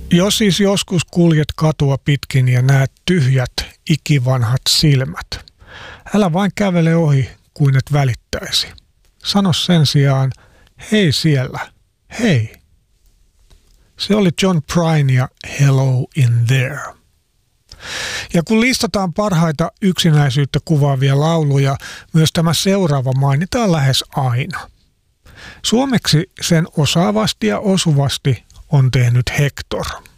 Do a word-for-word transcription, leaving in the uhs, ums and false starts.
Jos siis joskus kuljet katua pitkin ja näet tyhjät, ikivanhat silmät, älä vain kävele ohi kuin et välittäisi. Sano sen sijaan, hei siellä, hei. Se oli John Prine ja Hello in There. Ja kun listataan parhaita yksinäisyyttä kuvaavia lauluja, myös tämä seuraava mainitaan lähes aina. Suomeksi sen osaavasti ja osuvasti on tehnyt Hector.